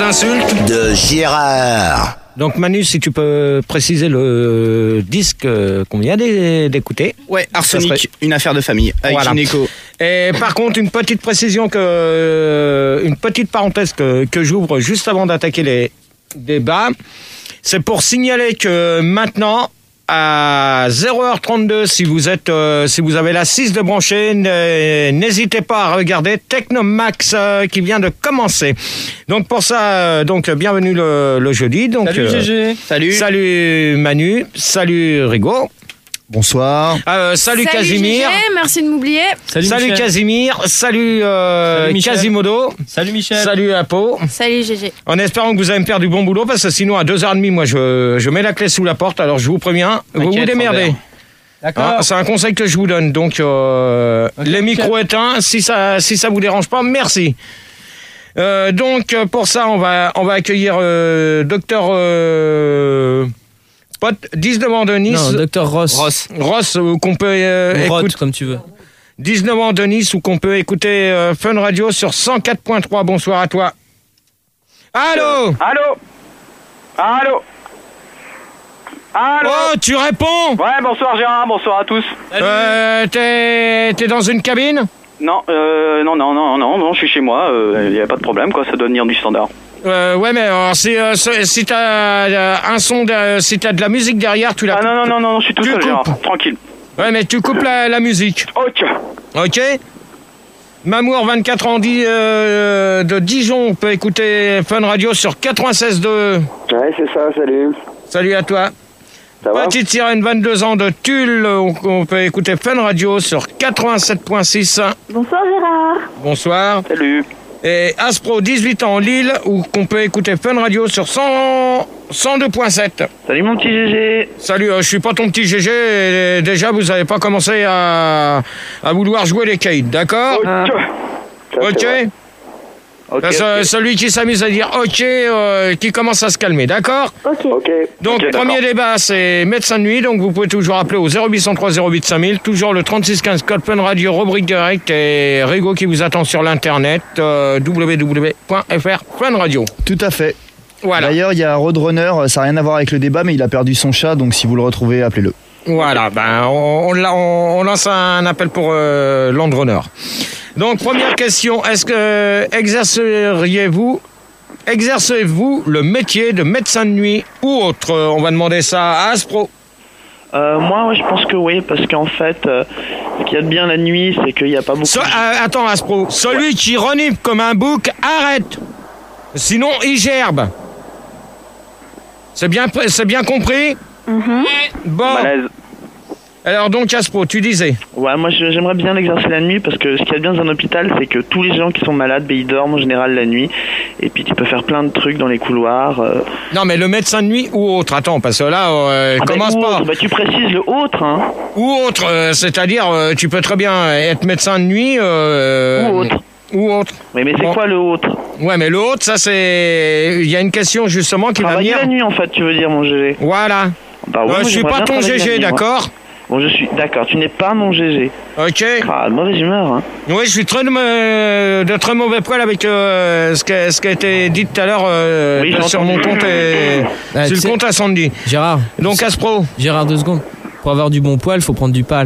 d'insultes de Gérard. Donc Manu, si tu peux préciser le disque qu'on vient d'écouter. Ouais, Arsenic, une affaire de famille, avec Gynéco. Et par contre, une petite précision, une petite parenthèse que j'ouvre juste avant d'attaquer les débats, c'est pour signaler que maintenant, à 0h32, si vous avez la 6 de brancher, n'hésitez pas à regarder Technomax qui vient de commencer. Donc pour ça, bienvenue le jeudi. Donc, salut GG. Salut Manu. Salut Rigo. Bonsoir. Salut Casimir. GG, merci de m'oublier. Salut Casimir. Salut Quasimodo. Salut Michel. Salut Apo. Salut GG. En espérant que vous allez me faire du bon boulot, parce que sinon à 2h30, moi je mets la clé sous la porte, alors je vous préviens, vous vous démerdez. D'accord. C'est un conseil que je vous donne. Donc les micros éteints, si ça vous dérange pas, merci. Donc pour ça, on va accueillir docteur Pot, 19 ans de Nice. Non, docteur Ross. Ross, qu'on peut écouter comme tu veux. 19 ans de Nice, où qu'on peut écouter Fun Radio sur 104.3. Bonsoir à toi. Allô. Oh, tu réponds. Ouais, bonsoir Gérard, bonsoir à tous. T'es dans une cabine? Non, je suis chez moi, y a pas de problème, quoi, ça doit venir du standard. Ouais, mais alors, si t'as un son, si t'as de la musique derrière, tu la coupes. Ah non, je suis tout seul, Gérard, tranquille. Ouais, mais tu coupes la musique. Ok. Mamour, 24 ans, de Dijon, on peut écouter Fun Radio sur 96.2. Ouais, c'est ça, salut. Salut à toi. Ça va ? Petite Sirène, 22 ans, de Tulle, on peut écouter Fun Radio sur 87.6. Bonsoir Gérard. Bonsoir. Salut. Et Aspro, 18 ans, Lille, où on peut écouter Fun Radio sur 102.7. Salut mon petit GG. Salut, je suis pas ton petit GG, et déjà vous avez pas commencé à vouloir jouer les Kate, d'accord ? Ok. Celui qui s'amuse à dire ok, qui commence à se calmer, d'accord ? Ok. Donc, premier débat, c'est médecin de nuit. Donc, vous pouvez toujours appeler au 0803 08 5000. Toujours le 3615 code Fun Radio, rubrique direct. Et Rigo qui vous attend sur l'internet, www.fr Fun Radio. Tout à fait. Voilà. D'ailleurs, il y a Roadrunner, ça n'a rien à voir avec le débat, mais il a perdu son chat, donc si vous le retrouvez, appelez-le. Voilà, on lance un appel pour Landrunner. Donc, première question, est-ce que exercez-vous le métier de médecin de nuit ou autre ? On va demander ça à Aspro. Moi, je pense que oui, parce qu'en fait, ce qu'il y a de bien la nuit, c'est qu'il n'y a pas beaucoup... Attends, Aspro, celui qui renifle comme un bouc, arrête ! Sinon, il gerbe. C'est bien compris ? Bon. Malaise. Alors donc, Aspro, tu disais ? Ouais, moi j'aimerais bien l'exercer la nuit parce que ce qu'il y a de bien dans un hôpital, c'est que tous les gens qui sont malades, ils dorment en général la nuit. Et puis tu peux faire plein de trucs dans les couloirs. Non, mais le médecin de nuit ou autre ? Attends, parce que là, commence pas. Autre, tu précises le autre, hein. Ou autre, c'est-à-dire, tu peux très bien être médecin de nuit. Ou autre. Mais c'est quoi le autre ? Ouais, mais le autre, ça c'est... Il y a une question justement qui va venir... la nuit en fait, tu veux dire, mon GG. Voilà. Bah, ouais, je suis pas ton GG, d'accord ? Bon, je suis d'accord, tu n'es pas mon GG. Ok. Mauvaise humeur, hein. Oui, je suis de très mauvais poil avec ce qui a été dit tout à l'heure sur mon compte et sur le compte à Sandy. Gérard. Donc Aspro. Gérard, 2 secondes. Pour avoir du bon poil, faut prendre du pâle.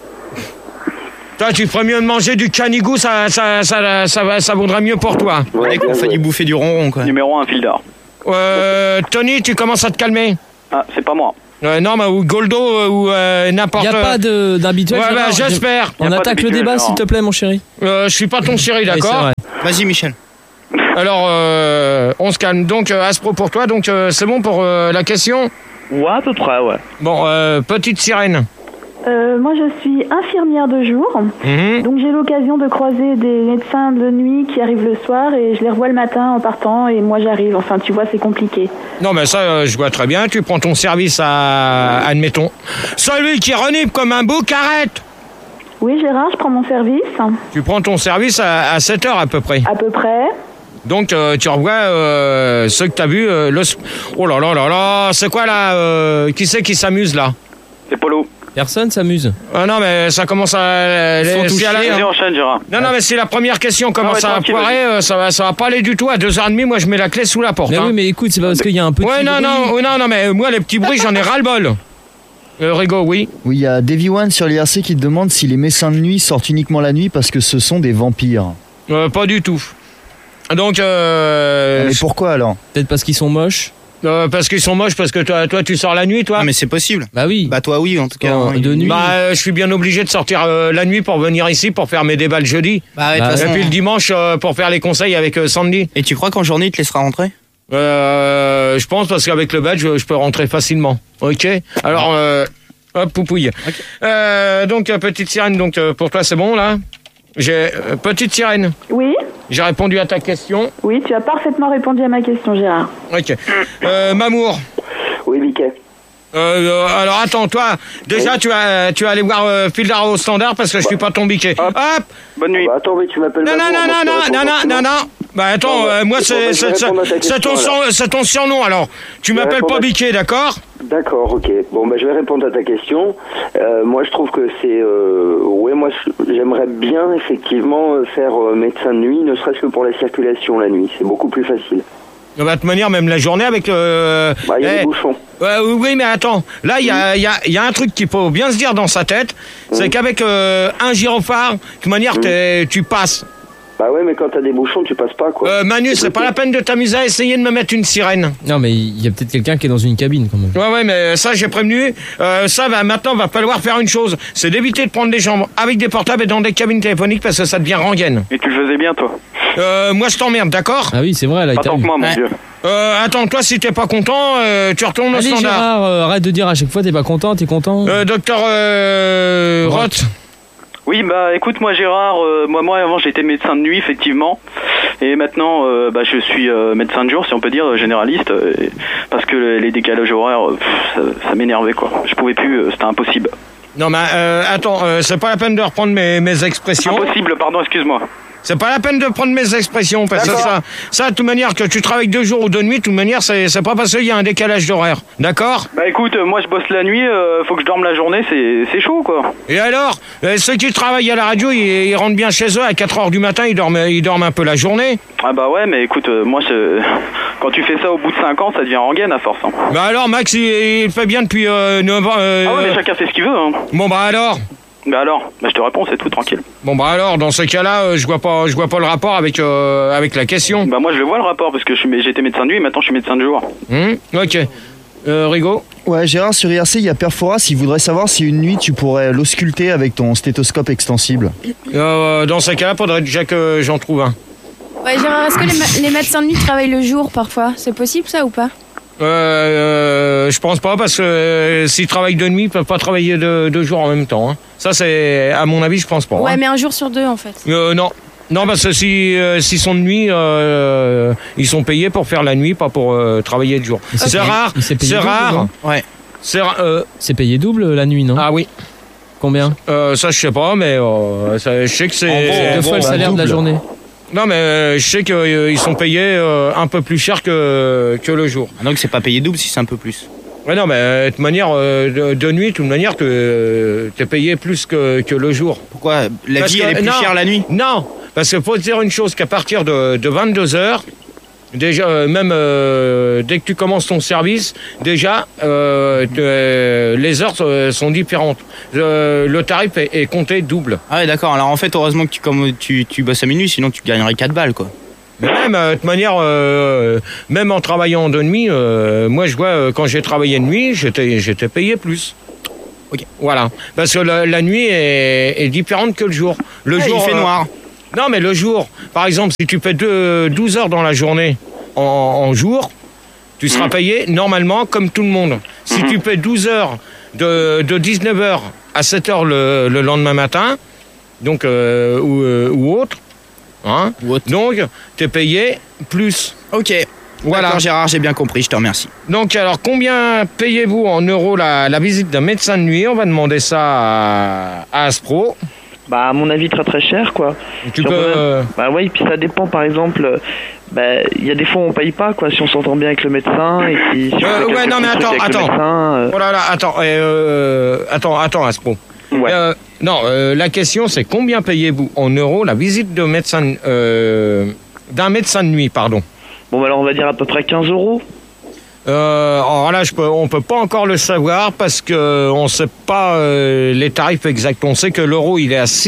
Toi, tu ferais mieux de manger du canigou, ça vaudrait mieux pour toi. Ouais, on fait du bouffer du ronron, quoi. Numéro 1, fil d'or. Tony, tu commences à te calmer. Ah, c'est pas moi. Non, mais ou Goldo ou n'importe... Il n'y a pas d'habituel. Ouais, bah, j'espère. On attaque le débat, s'il te plaît, mon chéri. Je suis pas ton chéri, d'accord ? Vas-y, Michel. Alors, on se calme. Donc, Aspro pour toi. Donc, c'est bon pour la question ? Ouais, à peu près, ouais. Bon, petite Sirène. Moi, je suis infirmière de jour, donc j'ai l'occasion de croiser des médecins de nuit qui arrivent le soir et je les revois le matin en partant et moi j'arrive. Enfin, tu vois, c'est compliqué. Non, mais ça, je vois très bien. Tu prends ton service à, admettons, celui qui renifle comme un bouc, arrête. Oui, Gérard, je prends mon service. Tu prends ton service à 7h à peu près. À peu près. Donc, tu revois ceux que tu as vus. Oh là là là là, c'est quoi là Qui c'est qui s'amuse là ? C'est Polo. Personne s'amuse. Ah non, mais ça commence à... Vas-y, enchaîne, Gérard. Non, mais si la première question commence à poirer, ça va pas aller du tout. À 2h30, moi, je mets la clé sous la porte. Mais oui, mais écoute, c'est pas parce qu'il y a un petit bruit. Non, mais moi, les petits bruits, j'en ai ras-le-bol. Rigo, oui. Oui, il y a Davy One sur l'IRC qui te demande si les médecins de nuit sortent uniquement la nuit parce que ce sont des vampires. Pas du tout. Donc... mais pourquoi alors? Peut-être parce qu'ils sont moches. Parce qu'ils sont moches, parce que toi tu sors la nuit, toi. Ah, mais c'est possible. Bah oui. Bah toi oui, en tout cas. De nuit. Bah je suis bien obligé de sortir la nuit pour venir ici pour faire mes débats le jeudi. Bah ouais, et puis le dimanche pour faire les conseils avec Sandy. Et tu crois qu'en journée il te laissera rentrer? Je pense parce qu'avec le badge je peux rentrer facilement. Ok. Alors hop poupouille. Okay. Donc petite sirène, donc pour toi c'est bon là? Petite sirène. Oui. J'ai répondu à ta question. Oui, tu as parfaitement répondu à ma question, Gérard. Ok. Mamour. Oui, Mickey. Alors attends, toi, déjà oui. tu vas aller voir Fildar au standard parce que je suis pas ton biquet. Hop. Bonne nuit. Bah, attends, mais tu m'appelles Non. Bah attends, moi c'est ton surnom alors. Tu m'appelles pas biquet, d'accord? D'accord, ok. Bon, bah je vais répondre à ta question. Moi je trouve que c'est... moi j'aimerais bien effectivement faire médecin de nuit, ne serait-ce que pour la circulation la nuit. C'est beaucoup plus facile. De toute manière, même la journée avec le... Bah, il y a des bouchons. Oui, mais attends. Là, il y a un truc qu'il faut bien se dire dans sa tête. C'est qu'avec un gyrophare, de toute manière, tu passes. Bah ouais, mais quand t'as des bouchons, tu passes pas, quoi. Manu, c'est pas la peine de t'amuser à essayer de me mettre une sirène. Non, mais il y a peut-être quelqu'un qui est dans une cabine, quand même. Ouais, mais ça, j'ai prévenu. Maintenant, va falloir faire une chose. C'est d'éviter de prendre des gens avec des portables et dans des cabines téléphoniques parce que ça devient rengaine. Et tu le faisais bien, toi? Moi, je t'emmerde, d'accord? Ah oui, c'est vrai, là, pas tant que moi, mon Dieu. Attends, toi, si t'es pas content, tu retournes au standard. Gérard, arrête de dire à chaque fois t'es pas content, t'es content. Docteur Roth. Oui, bah écoute, moi Gérard, moi avant j'étais médecin de nuit effectivement, et maintenant je suis médecin de jour si on peut dire, généraliste, parce que les décalages horaires, ça m'énervait quoi. Je pouvais plus, c'était impossible. Non mais attends, c'est pas la peine de reprendre mes expressions. Impossible, pardon, excuse-moi. C'est pas la peine de prendre mes expressions parce que ça, de toute manière, que tu travailles 2 jours ou 2 nuits, de toute manière, c'est pas parce qu'il y a un décalage d'horaire, d'accord? Bah écoute, moi je bosse la nuit, faut que je dorme la journée, c'est chaud quoi. Et alors, ceux qui travaillent à la radio, ils rentrent bien chez eux à 4h du matin, ils dorment un peu la journée. Ah bah ouais, mais écoute, moi quand tu fais ça au bout de 5 ans, ça devient rengaine à force. Hein. Bah alors, Max, il fait bien depuis 9 ans. Ah ouais, mais chacun fait ce qu'il veut. Hein. Bon bah alors. Je te réponds, c'est tout tranquille. Bon bah alors, dans ce cas-là, je vois pas le rapport avec la question. Bah moi je le vois le rapport parce que j'étais médecin de nuit et maintenant je suis médecin de jour. Ok. Rigo? Ouais, Gérard, sur IRC, il y a Perfora, il voudrait savoir si une nuit tu pourrais l'ausculter avec ton stéthoscope extensible. Dans ce cas-là, faudrait déjà que j'en trouve un. Ouais, Gérard, est-ce que les médecins de nuit travaillent le jour parfois? C'est possible ça ou pas? Je pense pas parce que s'ils travaillent de nuit, ils peuvent pas travailler de jour en même temps. Hein. Ça, c'est, à mon avis, je pense pas. Ouais, hein. mais un jour sur 2 en fait. Non, parce que s'ils sont de nuit, ils sont payés pour faire la nuit, pas pour travailler de jour. Okay. C'est rare. C'est rare. Ouais. C'est payé double la nuit, non? Ah oui. Combien? Ça, je sais pas, mais je sais que c'est 2 fois le salaire de la journée. Non, mais je sais qu'ils sont payés un peu plus cher que le jour. Ah, donc c'est pas payé double si c'est un peu plus. Ouais, non, mais de toute manière, de nuit, de toute manière, t'es payé plus que le jour. Pourquoi? La vie, elle est plus chère la nuit? Non, parce qu'il faut te dire une chose, qu'à partir de 22h, déjà, même dès que tu commences ton service, déjà, les heures sont différentes. Le tarif est compté double. Ah ouais, d'accord. Alors en fait, heureusement que tu bosses à minuit, sinon tu gagnerais 4 balles, quoi. Mais même, de toute manière, même en travaillant de nuit, moi je vois, quand j'ai travaillé de nuit, j'étais payé plus. Ok. Voilà. Parce que la nuit est différente que le jour. Le jour, il fait noir. Non, mais le jour, par exemple, si tu fais 12 heures dans la journée en jour, tu seras payé normalement comme tout le monde. Si tu fais 12 heures de 19h à 7h le lendemain matin, donc, ou autre, hein, donc tu es payé plus. Ok. Voilà. D'accord, Gérard, j'ai bien compris, je te remercie. Donc, alors, combien payez-vous en euros la visite d'un médecin de nuit? On va demander ça à Aspro. Bah, à mon avis, très très cher, quoi. Tu peux... Bah ouais, et puis ça dépend, par exemple, il y a des fois où on paye pas, quoi, si on s'entend bien avec le médecin, et puis si on fait ouais, non, mais attends. médecin, Oh là là, attends, Aspo. Ouais. La question, c'est combien payez-vous en euros la visite de médecin, d'un médecin de nuit, pardon. Bon, bah alors on va dire à peu près 15 €. Alors là, on peut pas encore le savoir parce que on sait pas les tarifs exacts. On sait que l'euro il est à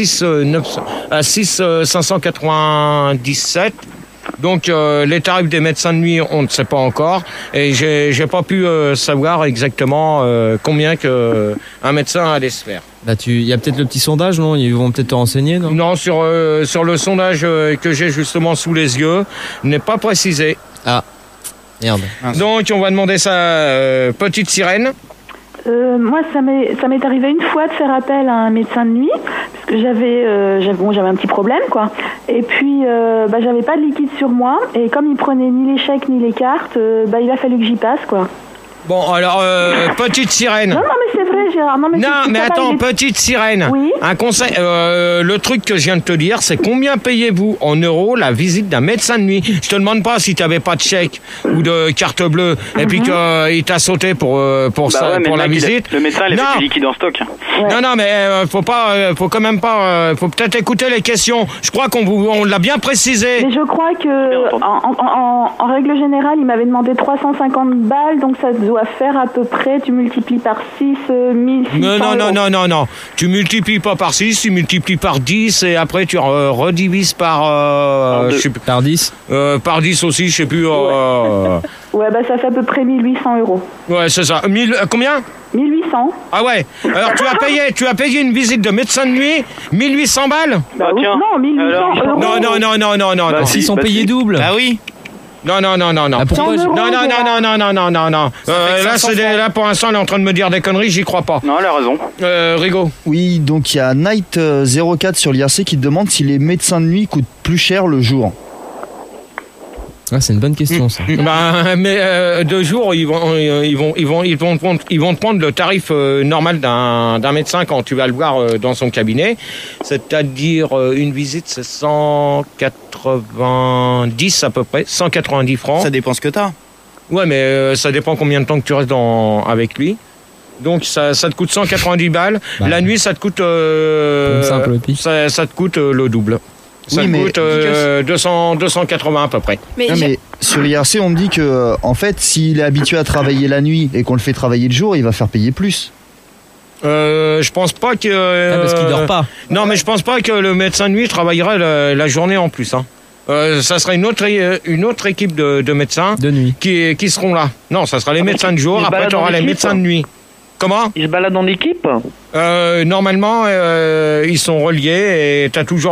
6,597. Donc les tarifs des médecins de nuit, on ne sait pas encore. Et j'ai pas pu savoir exactement combien que un médecin allait se faire. Là, il y a peut-être le petit sondage, non? Ils vont peut-être te renseigner, non? Non, sur le sondage que j'ai justement sous les yeux, n'est pas précisé. Ah. Merde. Donc on va demander ça, petite sirène. Moi, ça m'est arrivé une fois de faire appel à un médecin de nuit parce que j'avais un petit problème, quoi. Et puis, j'avais pas de liquide sur moi et comme il prenait ni les chèques ni les cartes, il a fallu que j'y passe, quoi. Bon, alors, petite sirène. Non, mais c'est vrai, Gérard. Non, mais attends, petite sirène. Oui. Un conseil, le truc que je viens de te dire, c'est combien payez-vous en euros la visite d'un médecin de nuit? Je te demande pas si tu n'avais pas de chèque ou de carte bleue et puis qu'il t'a sauté pour la visite. Le médecin, il avait du liquide en stock. Ouais. Non, mais faut quand même pas, faut peut-être écouter les questions. Je crois qu'on l'a bien précisé. Mais je crois que, en règle générale, il m'avait demandé 350 balles, donc ça doit faire à peu près, tu multiplies par 6, 1600 Non. Tu multiplies pas par 6, tu multiplies par 10 et après tu redivises par 10. Par 10 aussi, je sais plus. Ouais, ça fait à peu près 1800 €. Ouais, c'est ça. Combien? 1800. Ah ouais. Alors tu as payé une visite de médecin de nuit 1800 balles? Tiens. Non, 1800 €. Non. S'ils sont payés double. Ah oui. Non. Pourquoi Non. Là, pour l'instant, elle est en train de me dire des conneries, j'y crois pas. Non, elle a raison. Rigaud. Oui, donc il y a Night04 sur l'IRC qui te demande si les médecins de nuit coûtent plus cher le jour. Ah, c'est une bonne question, ça. Mais de jour, ils vont te prendre le tarif normal d'un médecin quand tu vas le voir dans son cabinet. C'est-à-dire une visite, c'est 190 à peu près, 190 francs. Ça dépend ce que t'as. Ouais, mais ça dépend combien de temps que tu restes avec lui. Donc ça te coûte 190 balles. La nuit, ça te coûte ça te coûte le double. Ça coûte 280 à peu près. Mais sur l'IRC, on me dit que en fait, s'il est habitué à travailler la nuit et qu'on le fait travailler le jour, il va faire payer plus. Je pense pas que... parce qu'il dort pas. Non, mais je pense pas que le médecin de nuit travaillerait la journée en plus. Ça serait une autre équipe de médecins de nuit qui seront là. Non, ça sera les médecins de jour. Après, tu auras les médecins de nuit. Comment? Ils se baladent en équipe? Normalement, ils sont reliés et t'as toujours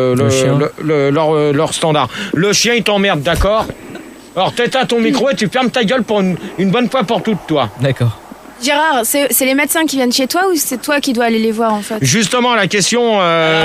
leur standard. Le chien, il t'emmerde, d'accord? Alors, t'éteins ton micro et tu fermes ta gueule pour une bonne fois pour toutes, toi. D'accord. Gérard, c'est les médecins qui viennent chez toi ou c'est toi qui dois aller les voir, en fait? Justement, la question,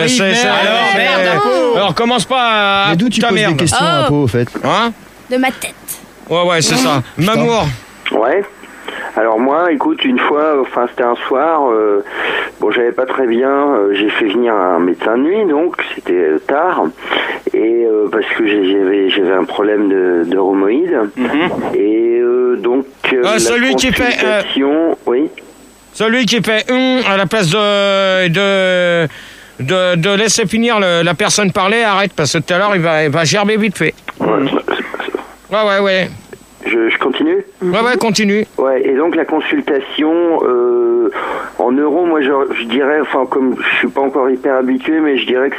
alors, commence pas à... Mais d'où tu poses des questions un peu, au fait? Hein? De ma tête. Ouais, c'est ça. Mamour. Ouais. Alors moi, écoute, une fois, c'était un soir, j'avais pas très bien, j'ai fait venir un médecin de nuit, donc c'était tard, et parce que j'avais un problème de rhumoïde, et donc celui qui fait oui. Celui qui fait à la place de laisser finir la personne parler, arrête, parce que tout à l'heure il va gerber vite fait. Ouais. Je continue? Ouais, continue. Ouais, et donc la consultation en euros, moi je dirais, comme je suis pas encore hyper habitué, mais je dirais que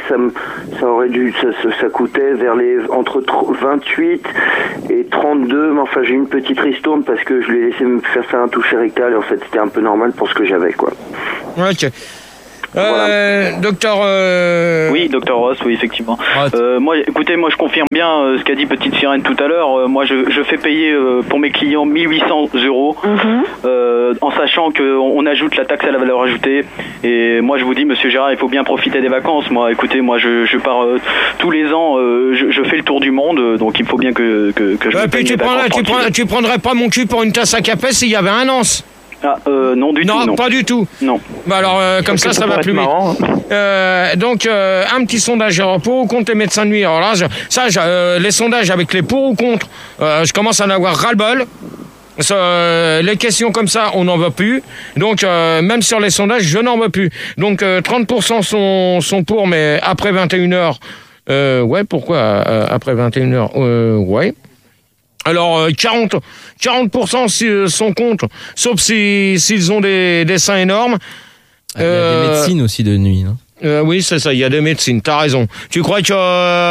ça coûtait vers entre 28 et 32, mais enfin j'ai une petite ristourne parce que je l'ai laissé me faire un toucher rectal et en fait c'était un peu normal pour ce que j'avais, quoi. Ok. Voilà. Docteur... Oui, Docteur Ross, oui, effectivement. Moi, écoutez, je confirme bien ce qu'a dit Petite Sirène tout à l'heure. Moi, je fais payer pour mes clients 1800 €, en sachant qu'on ajoute la taxe à la valeur ajoutée. Et moi, je vous dis, Monsieur Gérard, il faut bien profiter des vacances. Moi, écoutez, je pars tous les ans, je fais le tour du monde, donc il faut bien que je me paye mes vacances. Tu prendrais pas mon cul pour une tasse à café s'il y avait un an? Non du tout. Non, pas du tout. Non. Bah alors, comme ça va plus vite. marrant. Donc, un petit sondage pour ou contre les médecins de nuit. Alors là, les sondages avec les pour ou contre, je commence à en avoir ras-le-bol. Les questions comme ça, on n'en veut plus. Donc, même sur les sondages, je n'en veux plus. Donc, 30% sont pour, mais après 21h, ouais, pourquoi après 21h, ouais. Alors, 40% sont contre, sauf s'ils ont des seins énormes. Il y a des médecines aussi de nuit, non ? Oui, c'est ça, il y a des médecines, t'as raison. Tu crois que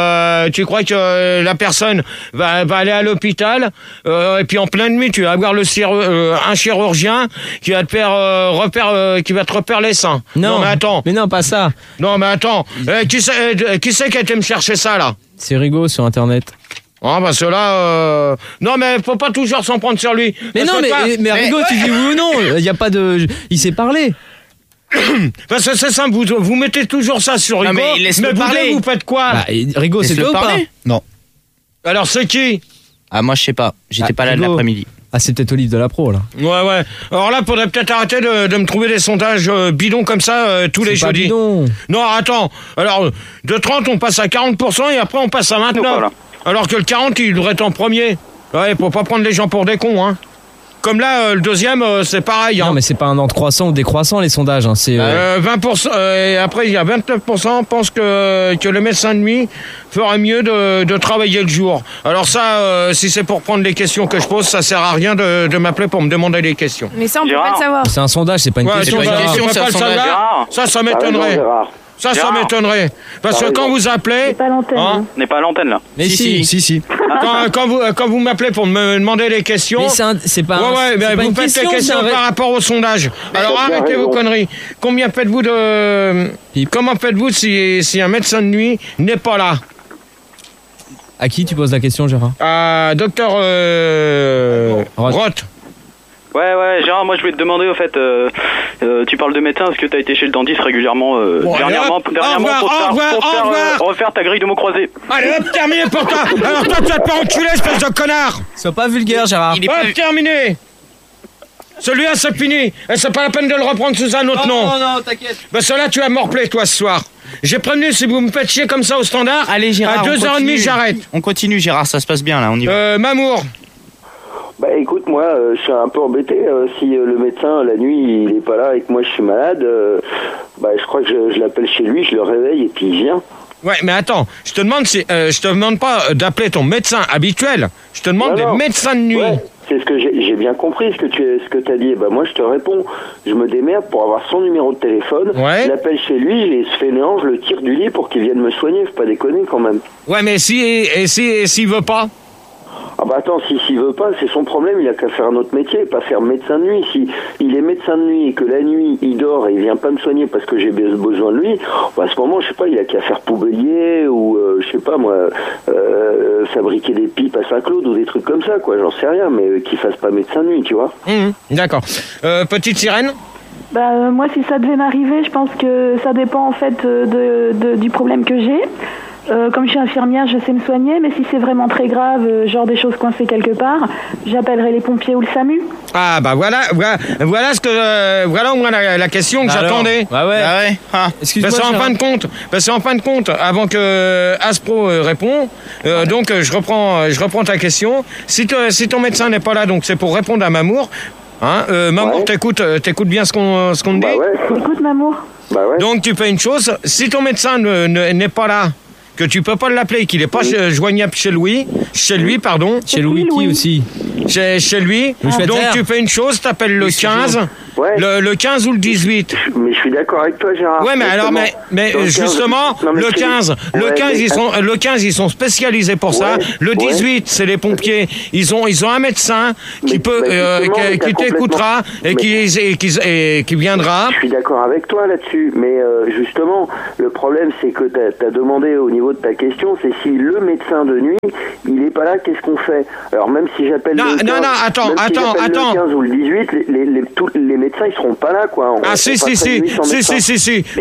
la personne va aller à l'hôpital et puis en pleine nuit, tu vas avoir un chirurgien qui va te faire qui va te repérer les seins. Non, mais attends. Mais non, pas ça. Non, mais attends. Qui c'est qui a été me chercher ça, là? C'est Rigaud sur Internet. Ah, parce que là, non, mais faut pas toujours s'en prendre sur lui. Mais non, mais Rigaud, tu dis oui ou non? Il y a pas de... Il sait parler. Parce que c'est simple, vous mettez toujours ça sur Rigaud, mais vous faites quoi? Bah, Rigaud, c'est toi ou pas? Non. Alors c'est qui? Ah, moi je sais pas, j'étais pas là de l'après-midi. Ah, c'est peut-être Olive de la Pro, là. Ouais. Alors là, faudrait peut-être arrêter de me trouver des sondages bidons comme ça tous les jeudis. Bidon. Non, attends. Alors, de 30, on passe à 40% et après on passe à 29. Voilà. Alors que le 40, il devrait être en premier. Ouais, faut pas prendre les gens pour des cons, hein. Comme là, le deuxième, c'est pareil. Non, mais c'est pas un ordre croissant ou décroissant, les sondages. Hein. C'est 20%. Et après, il y a 29% pensent que le médecin de nuit ferait mieux de travailler le jour. Alors ça, si c'est pour prendre les questions que je pose, ça sert à rien de m'appeler pour me demander des questions. Mais ça, on peut pas le savoir. C'est un sondage, c'est pas une question. C'est pas une question, c'est un sondage. Ça m'étonnerait. Ça m'étonnerait. Parce que quand vous appelez... On n'est pas à l'antenne, là. Mais si. Quand vous m'appelez pour me demander les questions... Mais c'est pas... Ouais, mais vous faites les questions par rapport au sondage. Alors arrêtez vos conneries. Combien faites-vous de... Comment faites-vous si un médecin de nuit n'est pas là? À qui tu poses la question, Gérard? À docteur Roth. Ouais, Gérard, moi je voulais te demander au fait, tu parles de médecin, est-ce que t'as été chez le dentiste régulièrement dernièrement pour refaire ta grille de mots croisés? Allez hop, terminé pour toi. Alors toi tu vas te faire enculer, espèce de connard. Sois pas vulgaire, Gérard. Hop, terminé. Celui-là c'est fini, et c'est pas la peine de le reprendre sous un autre nom. Non, t'inquiète. Ben celui-là tu vas me replayer toi ce soir. J'ai prévenu, si vous me faites chier comme ça au standard, allez Gérard, à 2h30 j'arrête. On continue Gérard, ça se passe bien là, on y va. Mamour. Bah écoute, moi je suis un peu embêté si le médecin la nuit il est pas là et que moi je suis malade, je crois que je l'appelle chez lui, je le réveille et puis il vient. Ouais, mais attends, je te demande pas d'appeler ton médecin habituel, je te demande des médecins de nuit. Ouais, c'est ce que j'ai bien compris ce que t'as dit. Bah moi je te réponds, je me démerde pour avoir son numéro de téléphone, je l'appelle chez lui, je les fainéant, je le tire du lit pour qu'il vienne me soigner, faut pas déconner quand même. Ouais, mais s'il veut pas? Ah bah attends, s'il veut pas, c'est son problème, il a qu'à faire un autre métier, pas faire médecin de nuit. Si il est médecin de nuit et que la nuit il dort et il vient pas me soigner parce que j'ai besoin de lui, bah à ce moment, je sais pas, il a qu'à faire poubelier ou je sais pas moi, fabriquer des pipes à Saint-Claude ou des trucs comme ça, quoi, j'en sais rien, mais qu'il fasse pas médecin de nuit, tu vois. D'accord. Petite sirène? Bah moi, si ça devait m'arriver, je pense que ça dépend en fait du problème que j'ai. Comme je suis infirmière, je sais me soigner, mais si c'est vraiment très grave, genre des choses coincées quelque part, j'appellerai les pompiers ou le SAMU. Ah bah voilà ce que voilà au moins la question que j'attendais. Bah ouais. Excuse-moi. Parce qu'en fin de compte, avant que Aspro répond, donc je reprends ta question. Si ton médecin n'est pas là, donc c'est pour répondre à Mamour. Hein, Mamour, t'écoutes bien ce qu'on te dit. Ouais. Écoute, Mamour. Bah ouais. Donc tu fais une chose, si ton médecin n'est pas là, que tu peux pas l'appeler, qu'il n'est pas joignable chez lui, Chez Louis qui aussi. Chez lui. Donc tu fais une chose, t'appelles le 15, le 15 ou le 18. Mais je suis d'accord avec toi, Gérard. Ouais, mais alors, mais justement, le 15, ils sont spécialisés pour ça. Le 18, c'est les pompiers. Ils ont un médecin qui t'écoutera et qui viendra. Je suis d'accord avec toi là-dessus, mais justement, le problème, c'est que t'as demandé au niveau de ta question, c'est si le médecin de nuit, il est pas là, qu'est-ce qu'on fait? Alors même si j'appelle le le 15, attends. Le 15 ou le 18, les médecins, ils seront pas là, quoi. Si. Je suis Ah non, je suis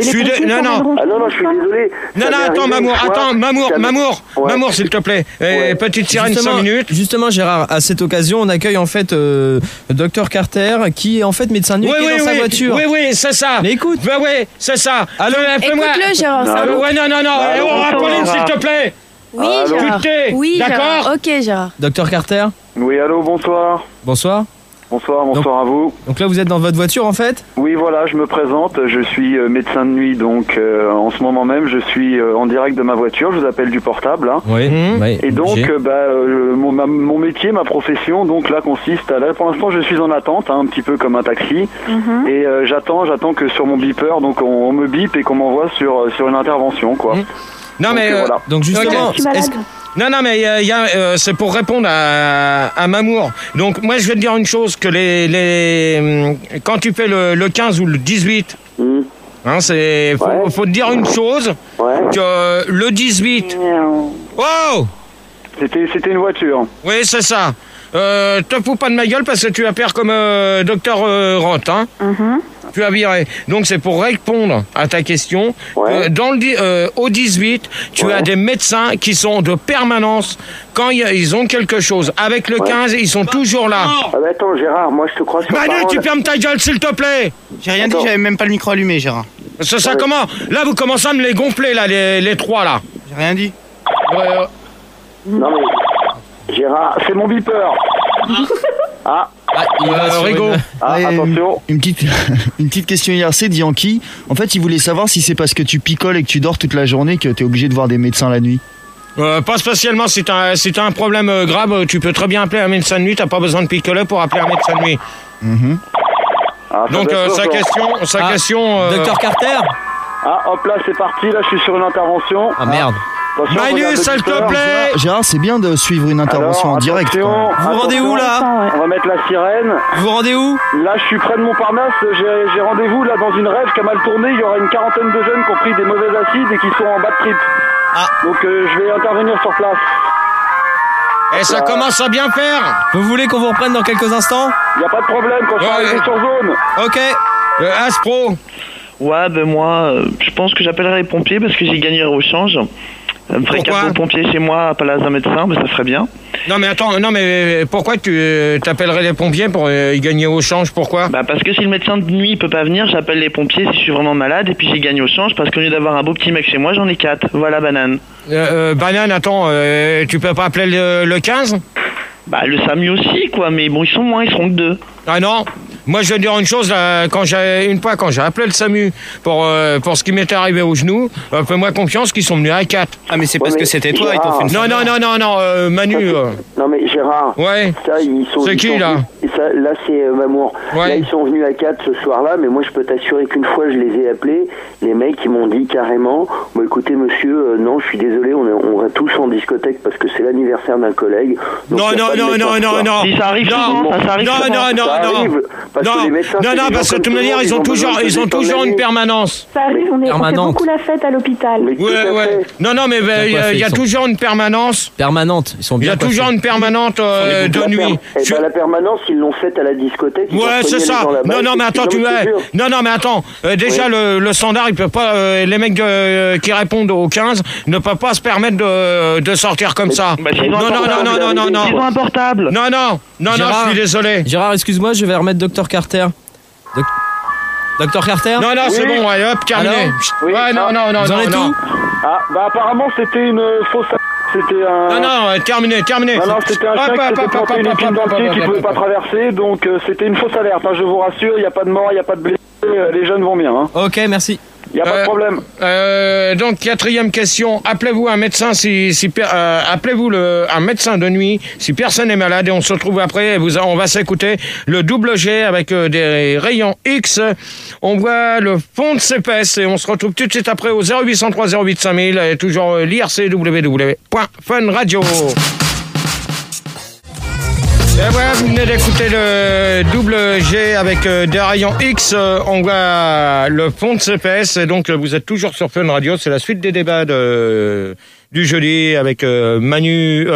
désolé. Non, attends, Mamour, s'il te plaît. Petite sirène, 5 minutes. Justement, Gérard, à cette occasion, on accueille en fait Dr Carter, qui est en fait médecin de nuit, qui est dans sa voiture. Oui, c'est ça. Mais écoute. Oui, c'est ça. Écoute-le, Gérard. Pauline, s'il te plaît. Oui, Gérard. Oui, d'accord. Gérard. Ok, Gérard. Dr Carter. Oui, allô, bonsoir. Bonsoir. Bonsoir à vous. Donc là, vous êtes dans votre voiture en fait? Oui, voilà, je me présente. Je suis médecin de nuit, donc en ce moment même, je suis en direct de ma voiture. Je vous appelle du portable. Hein. Oui. Et donc, mon métier, ma profession, donc là consiste à. Là, pour l'instant, je suis en attente, un petit peu comme un taxi. Et j'attends que sur mon beeper, donc on me bip et qu'on m'envoie sur une intervention, quoi. Non, mais voilà. Donc justement, non, mais c'est pour répondre à Mamour. Donc, moi, je vais te dire une chose, que quand tu fais le 15 ou le 18, hein, faut te dire une chose, que le 18... Oh! C'était une voiture. Oui, c'est ça. Te fous pas de ma gueule parce que tu vas faire comme Docteur Roth, hein. Tu as viré. Donc c'est pour répondre à ta question. Au 18, tu as des médecins qui sont de permanence quand ils ont quelque chose. Avec le 15, ils sont toujours là. Attends, Gérard, moi je te crois sur Manu, parole. tu fermes ta gueule, s'il te plaît. J'ai rien dit, j'avais même pas le micro allumé, Gérard. C'est ça comment? Là, vous commencez à me les gonfler, là, les trois, là. J'ai rien dit. Non mais... Gérard, c'est mon beeper. Rigaud. Attention. Une petite question IRC de Yankee. En fait, il voulait savoir si c'est parce que tu picoles et que tu dors toute la journée que t'es obligé de voir des médecins la nuit. Pas spécialement. Si t'as un problème grave, tu peux très bien appeler un médecin de nuit. T'as pas besoin de picoler pour appeler un médecin de nuit. Donc sa question. Dr Carter. Hop là, c'est parti. Là, je suis sur une intervention. Ah merde. Attention, Manu, s'il te plaît. Gérard, c'est bien de suivre une intervention en direct. Attention, Vous vous rendez où là? On va mettre la sirène. Vous vous rendez où? Là, je suis près de Montparnasse. J'ai rendez-vous là dans une rêve qui a mal tourné. Il y aura une quarantaine de jeunes qui ont pris des mauvais acides et qui sont en bas de trip. Donc, je vais intervenir sur place. Et ça commence à bien faire. Vous voulez qu'on vous reprenne dans quelques instants? Il n'y a pas de problème quand je suis arrivé sur zone. Ok. Aspro. Ouais, moi, je pense que j'appellerai les pompiers parce que j'ai gagné au change. Ça me ferait 4 pompiers chez moi à Palace d'un médecin, ça ferait bien. Non mais attends, pourquoi tu t'appellerais les pompiers pour y gagner au change? Pourquoi? Parce que si le médecin de nuit peut pas venir, j'appelle les pompiers si je suis vraiment malade et puis j'ai gagné au change parce qu'au lieu d'avoir un beau petit mec chez moi, j'en ai 4. Voilà, banane. Banane, attends, tu peux pas appeler le 15? Le SAMU aussi, quoi, mais bon, ils sont moins, ils seront que 2. Ah non. Moi, je vais dire une chose, quand j'ai appelé le SAMU pour ce qui m'était arrivé au genou, fais-moi confiance qu'ils sont venus à 4. Ah, mais c'est parce que c'était toi, ils t'ont fait une Non, Manu. Non, mais Gérard, ça, ils sont... C'est qui, là? Là, c'est Mamour. Là, ils sont venus à 4 ce soir-là, mais moi, je peux t'assurer qu'une fois, je les ai appelés. Les mecs, ils m'ont dit carrément, écoutez, monsieur, non, je suis désolé, on va tous en discothèque parce que c'est l'anniversaire d'un collègue. Donc, non. Si ça arrive souvent, ça arrive souvent. Non, parce que de toute manière, ils ont toujours une permanence. Ça arrive, on fait beaucoup la fête à l'hôpital. Ouais. Non, mais il y a toujours une permanence. Permanente, ils sont bien. Il y a toujours une permanente de nuit. La permanence, ils l'ont faite à la discothèque. Ouais, c'est ça. Non, mais attends, déjà, le standard, il peut pas. Les mecs qui répondent au 15 ne peuvent pas se permettre de sortir comme ça. Non. Ils ont un portable. Non, Gérard, je suis désolé. Gérard, excuse-moi, je vais remettre Dr Carter. Dr Carter? Non, c'est bon, hop, terminé. Non. Vous en êtes où? Apparemment, c'était une fausse... C'était un... Non, terminé. Non, c'était un chien qui s'était planté une épine dans le pied qui ne pouvait pas traverser, donc c'était une fausse alerte, je vous rassure, il n'y a pas de mort, il n'y a pas de blessés, les jeunes vont bien. Ok, merci. Il n'y a pas de problème. Donc, 4e question. Appelez-vous un médecin appelez-vous un médecin de nuit si personne n'est malade et on se retrouve après. On va s'écouter le double G avec des rayons X. On voit le fond de ses fesses et on se retrouve tout de suite après au 0803 08 5000 et toujours l'IRC www.funradio. Et voilà, vous venez d'écouter le double G avec des rayons X. On voit le fond de ses fesses. Et donc, vous êtes toujours sur Fun Radio. C'est la suite des débats du jeudi avec Manu.